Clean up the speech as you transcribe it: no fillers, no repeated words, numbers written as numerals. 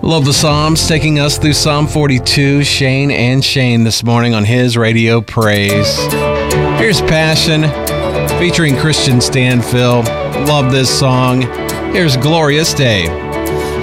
Love the Psalms, taking us through Psalm 42, Shane and Shane this morning on his Radio Praise. Here's Passion, featuring Christian Stanfill. Love this song. Here's Glorious Day.